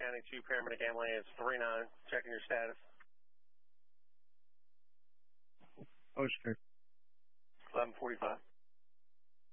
County 2, paramedic ambulance 39, checking your status. Oscar. 11:45.